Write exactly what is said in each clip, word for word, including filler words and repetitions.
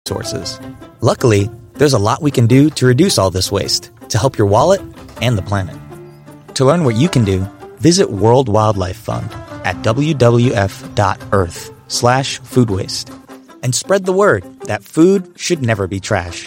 sources. Luckily, there's a lot we can do to reduce all this waste, to help your wallet and the planet. To learn what you can do, visit World Wildlife Fund at w w f dot earth slash food waste and spread the word that food should never be trash.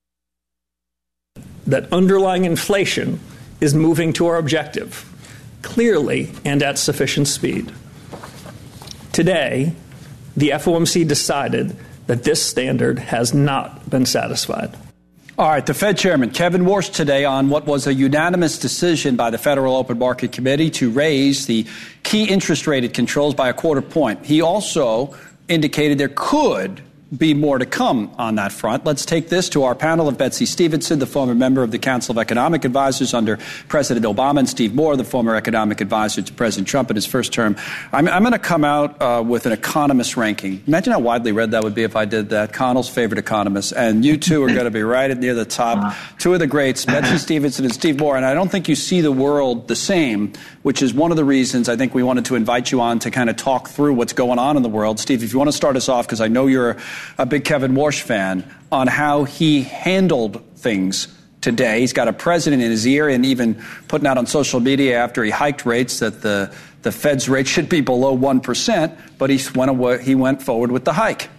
That underlying inflation is moving to our objective, clearly and at sufficient speed. Today, the F O M C decided that this standard has not been satisfied. All right, the Fed Chairman, Kevin Warsh, today on what was a unanimous decision by the Federal Open Market Committee to raise the key interest rate controls by a quarter point. He also indicated there could be more to come on that front. Let's take this to our panel of Betsy Stevenson, the former member of the Council of Economic Advisors under President Obama, and Steve Moore, the former economic advisor to President Trump in his first term. I'm, I'm going to come out uh, with an economist ranking. Imagine how widely read that would be if I did that. Connell's favorite economist. And you two are going to be right near the top. Two of the greats, Betsy Stevenson and Steve Moore. And I don't think you see the world the same, which is one of the reasons I think we wanted to invite you on to kind of talk through what's going on in the world. Steve, if you want to start us off, because I know you're a big Kevin Warsh fan, on how he handled things today. He's got a president in his ear and even putting out on social media after he hiked rates that the, the Fed's rate should be below one percent, but he went, away, he went forward with the hike.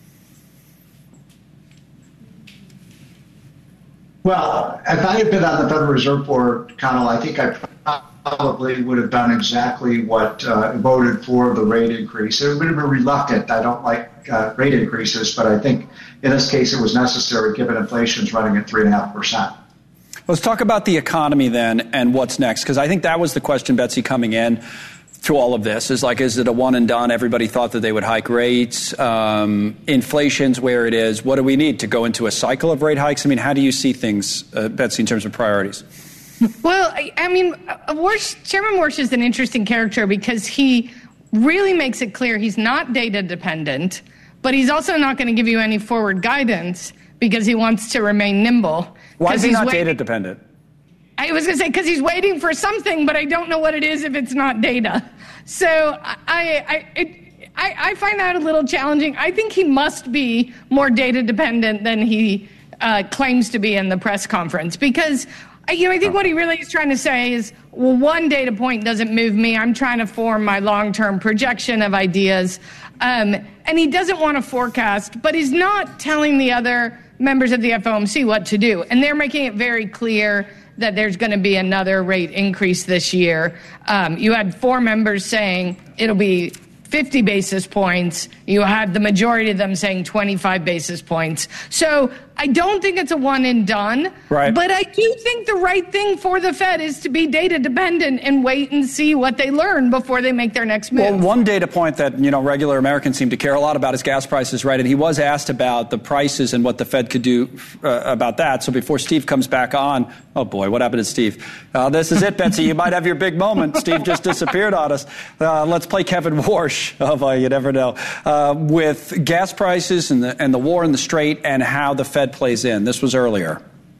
Well, if I had been on the Federal Reserve Board, Connell, I think I probably would have done exactly what uh, voted for the rate increase. It would have been reluctant. I don't like uh, rate increases, but I think in this case it was necessary given inflation's running at three point five percent. Let's talk about the economy then and what's next, because I think that was the question, Betsy, coming in to all of this. Is like, is it a one and done? Everybody thought that they would hike rates. Um, inflation's where it is. What do we need to go into a cycle of rate hikes? I mean, how do you see things, uh, Betsy, in terms of priorities? Well, I, I mean, Warsh, Chairman Warsh is an interesting character because he really makes it clear he's not data dependent, but he's also not going to give you any forward guidance because he wants to remain nimble. Why is he not waiting, data dependent? I was going to say because he's waiting for something, but I don't know what it is if it's not data. So I, I, it, I, I find that a little challenging. I think he must be more data dependent than he uh, claims to be in the press conference because you know, I think what he really is trying to say is, well, one data point doesn't move me. I'm trying to form my long-term projection of ideas. Um, and he doesn't want to forecast, but he's not telling the other members of the F O M C what to do. And they're making it very clear that there's going to be another rate increase this year. Um, you had four members saying it'll be fifty basis points. You had the majority of them saying twenty-five basis points. So I don't think it's a one and done. Right. But I do think the right thing for the Fed is to be data dependent and wait and see what they learn before they make their next move. Well, one data point that, you know, regular Americans seem to care a lot about is gas prices, right? And he was asked about the prices and what the Fed could do uh, about that. So before Steve comes back on, oh boy, what happened to Steve? Uh, this is it, Betsy. You might have your big moment. Steve just disappeared on us. Uh, let's play Kevin Warsh. Oh, uh, you never know. Uh, with gas prices and the, and the war in the Strait and how the Fed plays in. This was earlier.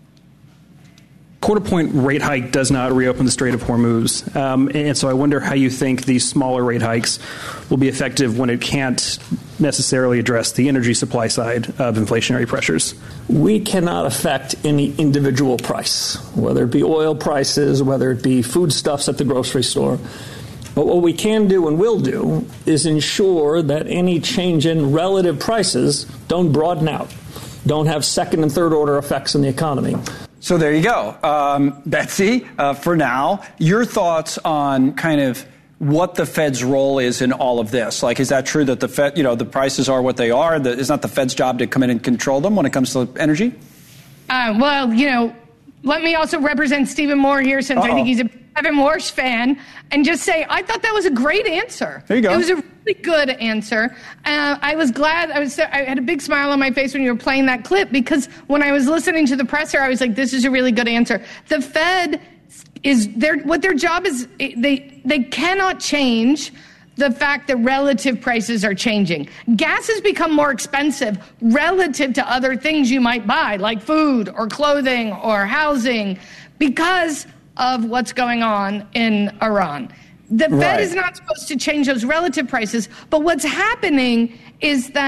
Quarter point rate hike does not reopen the Strait of Hormuz. Um, and so I wonder how you think these smaller rate hikes will be effective when it can't necessarily address the energy supply side of inflationary pressures. We cannot affect any individual price, whether it be oil prices, whether it be foodstuffs at the grocery store. But what we can do and will do is ensure that any change in relative prices don't broaden out, don't have second and third order effects in the economy. So there you go. Um, Betsy, uh, for now, your thoughts on kind of what the Fed's role is in all of this. Like, is that true that the Fed, you know, the prices are what they are? That it's not the Fed's job to come in and control them when it comes to energy? Uh, well, you know, let me also represent Stephen Moore here since Uh-oh. I think he's a Kevin Warsh fan and just say I thought that was a great answer. There you go. It was a really good answer. Uh, I was glad. I was. I had a big smile on my face when you were playing that clip because when I was listening to the presser, I was like, "This is a really good answer." The Fed is their what their job is. They they cannot change the fact that relative prices are changing. Gas has become more expensive relative to other things you might buy, like food or clothing or housing, because of what's going on in Iran. The Fed right. is not supposed to change those relative prices, but what's happening is that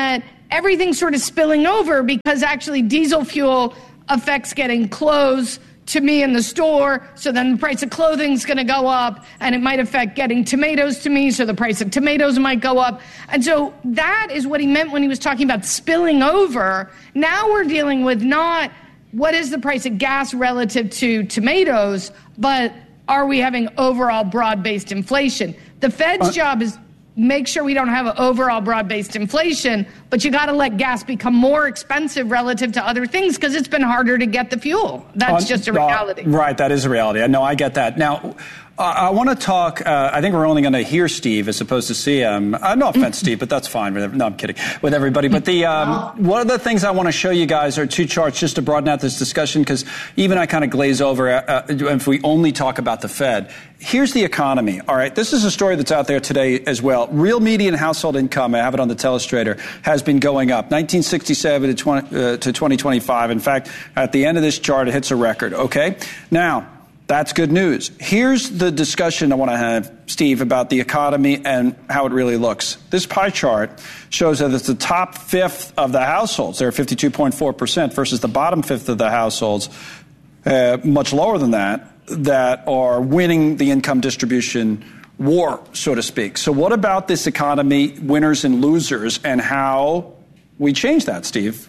everything's sort of spilling over because actually diesel fuel affects getting clothes to me in the store, so then the price of clothing's going to go up, and it might affect getting tomatoes to me, so the price of tomatoes might go up. And so that is what he meant when he was talking about spilling over. Now we're dealing with not what is the price of gas relative to tomatoes, but are we having overall broad-based inflation? The Fed's uh, job is make sure we don't have an overall broad-based inflation, but you got to let gas become more expensive relative to other things because it's been harder to get the fuel. That's uh, just a reality. Uh, right, that is a reality. No, I get that. Now, uh, I want to talk, uh, I think we're only going to hear Steve as opposed to see him. Uh, no offense, Steve, but that's fine. No, I'm kidding. With everybody. But the um, one of the things I want to show you guys are two charts just to broaden out this discussion because even I kind of glaze over uh, if we only talk about the Fed. Here's the economy. All right, this is a story that's out there today as well. Real median household income, I have it on the Telestrator, has been going up nineteen sixty-seven to, twenty, uh, to twenty twenty-five. In fact, at the end of this chart, it hits a record, okay? Now, that's good news. Here's the discussion I want to have, Steve, about the economy and how it really looks. This pie chart shows that it's the top fifth of the households. They're fifty-two point four percent versus the bottom fifth of the households, uh, much lower than that, that are winning the income distribution war, so to speak. So what about this economy, winners and losers, and how we change that, Steve?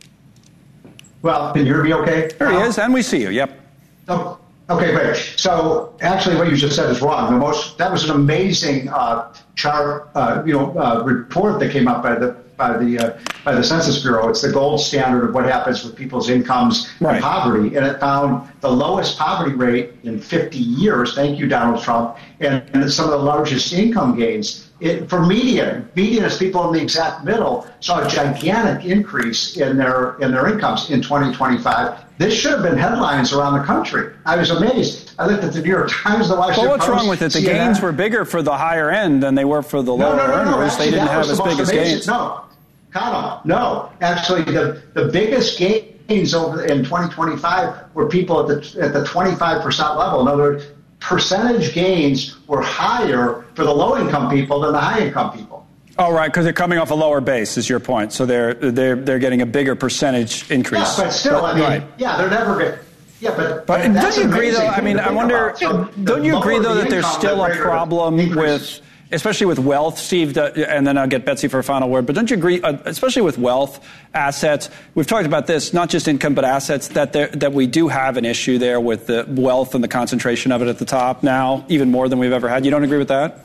Well, can you hear me okay? There he is, and we see you, yep. Oh, okay, great. So actually what you just said is wrong. The most That was an amazing uh, chart, uh, you know, uh, report that came out by the by the uh, by the Census Bureau. It's the gold standard of what happens with people's incomes right. and poverty, and it found the lowest poverty rate in fifty years. Thank you, Donald Trump, and, and some of the largest income gains. It, for median, median is people in the exact middle, saw a gigantic increase in their in their incomes in twenty twenty-five. This should have been headlines around the country. I was amazed. I looked at the New York Times, the Washington Post. Well, what's Post, wrong with it? The C N N. gains were bigger for the higher end than they were for the lower no, no, no, no. earners. Actually, they didn't have that was as the big most as amazing. gains. No, Connell, no. Actually, the, the biggest gains over in twenty twenty-five were people at the at the twenty-five percent level. In other words, percentage gains were higher for the low-income people than the high-income people. Oh, right, because they're coming off a lower base, is your point. So they're they're they're getting a bigger percentage increase. Yeah, but still, but, I mean, right. yeah, they're never going. Yeah, but, but don't you agree, though? I mean, I wonder, so don't you agree, though, that there's still a problem with, especially with wealth, Steve, and then I'll get Betsy for a final word, but don't you agree, especially with wealth, assets, we've talked about this, not just income, but assets, that there, that we do have an issue there with the wealth and the concentration of it at the top now, even more than we've ever had. You don't agree with that?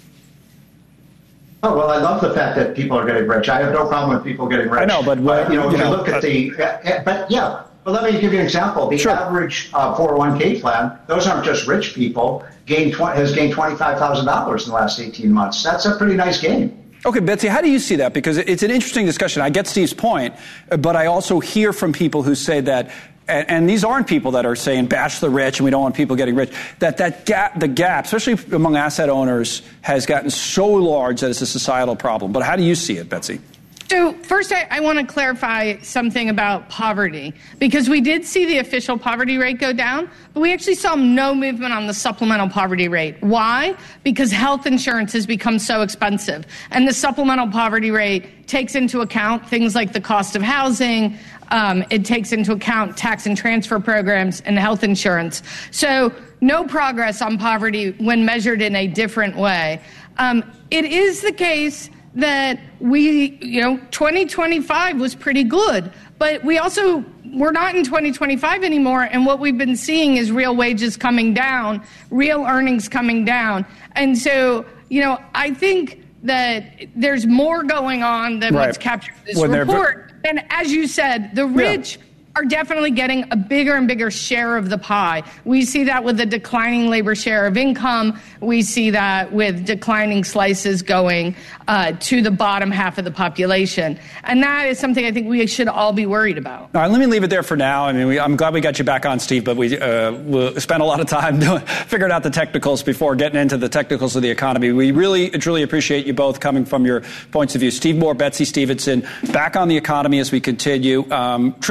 Oh, well, I love the fact that people are getting rich. I have no problem with people getting rich. I know, but, uh, you know, if you you know, look at uh, the, uh, but yeah, but let me give you an example. The sure. average uh, four oh one k plan, those aren't just rich people, gained tw- has gained twenty-five thousand dollars in the last eighteen months. That's a pretty nice gain. Okay, Betsy, how do you see that? Because it's an interesting discussion. I get Steve's point, but I also hear from people who say that, and, and these aren't people that are saying bash the rich and we don't want people getting rich, that that gap, the gap, especially among asset owners, has gotten so large that it's a societal problem. But how do you see it, Betsy? So first, I, I want to clarify something about poverty, because we did see the official poverty rate go down, but we actually saw no movement on the supplemental poverty rate. Why? Because health insurance has become so expensive, and the supplemental poverty rate takes into account things like the cost of housing. Um, it takes into account tax and transfer programs and health insurance. So no progress on poverty when measured in a different way. Um, it is the case that we, you know, twenty twenty-five was pretty good, but we also, we're not in twenty twenty-five anymore, and what we've been seeing is real wages coming down, real earnings coming down. And so, you know, I think that there's more going on than right. what's captured in this when report. And as you said, the rich yeah. are definitely getting a bigger and bigger share of the pie. We see that with the declining labor share of income. We see that with declining slices going uh, to the bottom half of the population. And that is something I think we should all be worried about. All right, let me leave it there for now. I mean, we, I'm glad we got you back on, Steve, but we uh, we'll spent a lot of time doing, figuring out the technicals before getting into the technicals of the economy. We really, truly appreciate you both coming from your points of view. Steve Moore, Betsy Stevenson, back on the economy as we continue. Um, Trump's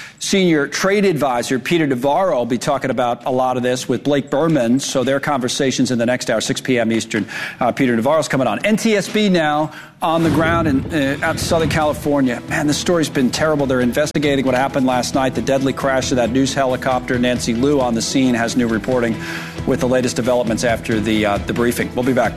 Senior trade advisor Peter Navarro will be talking about a lot of this with Blake Berman. So their conversations in the next hour, six p.m. Eastern. Uh, Peter Navarro's coming on. N T S B now on the ground in uh, out in Southern California. Man, this story's been terrible. They're investigating what happened last night, the deadly crash of that news helicopter. Nancy Liu on the scene has new reporting with the latest developments after the uh, the briefing. We'll be back.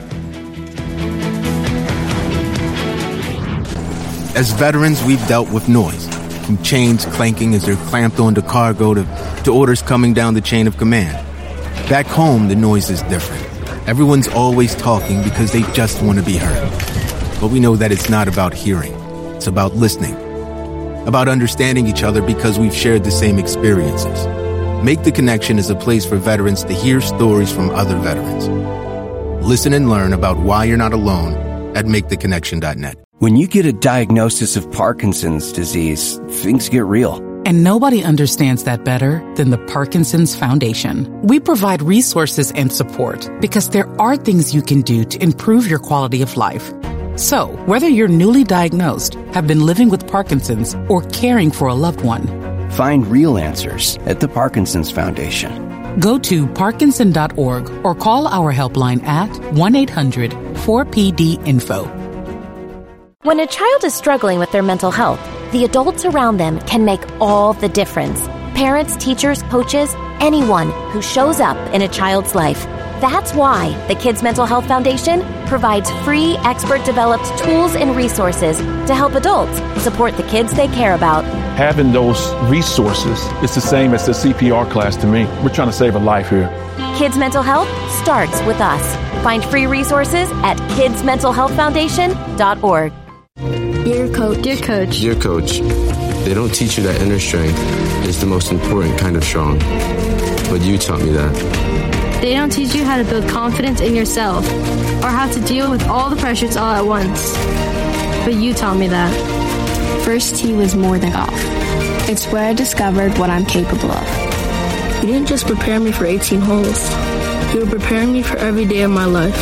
As veterans, we've dealt with noise, from chains clanking as they're clamped onto cargo to, to orders coming down the chain of command. Back home, the noise is different. Everyone's always talking because they just want to be heard. But we know that it's not about hearing. It's about listening. About understanding each other because we've shared the same experiences. Make the Connection is a place for veterans to hear stories from other veterans. Listen and learn about why you're not alone at make the connection dot net. When you get a diagnosis of Parkinson's disease, things get real. And nobody understands that better than the Parkinson's Foundation. We provide resources and support because there are things you can do to improve your quality of life. So, whether you're newly diagnosed, have been living with Parkinson's, or caring for a loved one, find real answers at the Parkinson's Foundation. Go to parkinson dot org or call our helpline at one eight hundred four P D info. When a child is struggling with their mental health, the adults around them can make all the difference. Parents, teachers, coaches, anyone who shows up in a child's life. That's why the Kids Mental Health Foundation provides free, expert-developed tools and resources to help adults support the kids they care about. Having those resources is the same as the C P R class to me. We're trying to save a life here. Kids Mental Health starts with us. Find free resources at kids mental health foundation dot org. Dear Coach. Dear Coach. Dear Coach, they don't teach you that inner strength is the most important kind of strong. But you taught me that. They don't teach you how to build confidence in yourself or how to deal with all the pressures all at once. But you taught me that. First tee was more than golf. It's where I discovered what I'm capable of. You didn't just prepare me for eighteen holes. You were preparing me for every day of my life.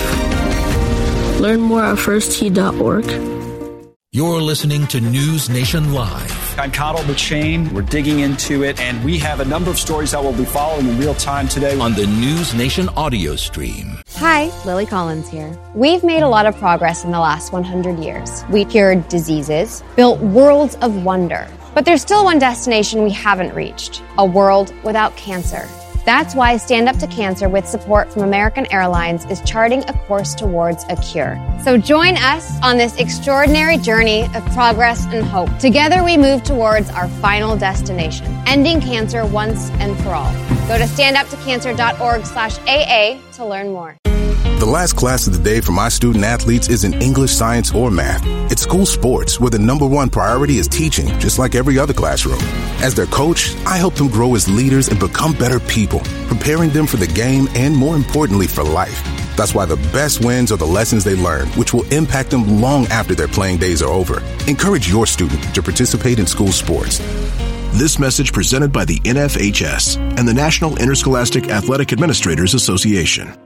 Learn more at first tee dot org. You're listening to News Nation Live. I'm Connell McShane. We're digging into it, and we have a number of stories that we'll be following in real time today on the News Nation audio stream. Hi, Lily Collins here. We've made a lot of progress in the last one hundred years. We cured diseases, built worlds of wonder. But there's still one destination we haven't reached, a world without cancer. That's why Stand Up to Cancer, with support from American Airlines, is charting a course towards a cure. So join us on this extraordinary journey of progress and hope. Together we move towards our final destination, ending cancer once and for all. Go to stand up to cancer dot org slash A A to learn more. The last class of the day for my student athletes isn't English, science, or math. It's school sports, where the number one priority is teaching, just like every other classroom. As their coach, I help them grow as leaders and become better people, preparing them for the game and, more importantly, for life. That's why the best wins are the lessons they learn, which will impact them long after their playing days are over. Encourage your student to participate in school sports. This message presented by the N F H S and the National Interscholastic Athletic Administrators Association.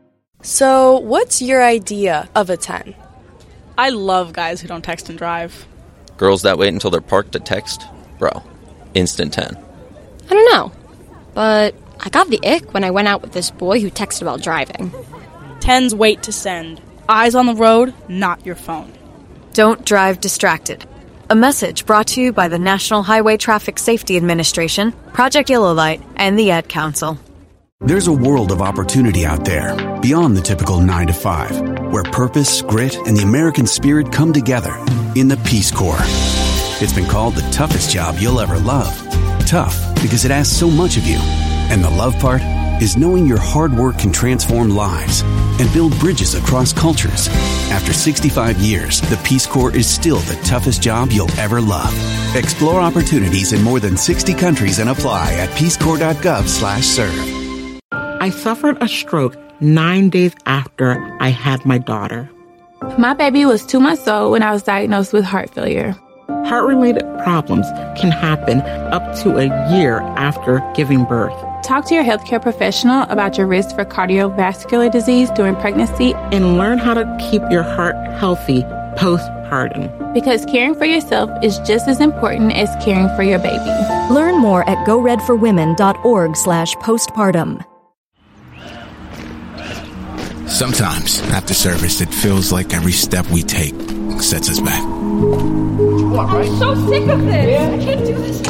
So, what's your idea of a ten? I love guys who don't text and drive. Girls that wait until they're parked to text? Bro, instant ten. I don't know, but I got the ick when I went out with this boy who texted while driving. Tens wait to send. Eyes on the road, not your phone. Don't drive distracted. A message brought to you by the National Highway Traffic Safety Administration, Project Yellow Light, and the Ad Council. There's a world of opportunity out there, beyond the typical nine to five, where purpose, grit, and the American spirit come together in the Peace Corps. It's been called the toughest job you'll ever love. Tough because it asks so much of you. And the love part is knowing your hard work can transform lives and build bridges across cultures. After sixty-five years, the Peace Corps is still the toughest job you'll ever love. Explore opportunities in more than sixty countries and apply at peace corps dot gov slash serve. I suffered a stroke nine days after I had my daughter. My baby was two months old when I was diagnosed with heart failure. Heart-related problems can happen up to a year after giving birth. Talk to your healthcare professional about your risk for cardiovascular disease during pregnancy and learn how to keep your heart healthy post-birth. postpartum. Because caring for yourself is just as important as caring for your baby. Learn more at go red for women dot org slash postpartum. Sometimes, after service, it feels like every step we take sets us back. I'm so sick of this. I can't do this.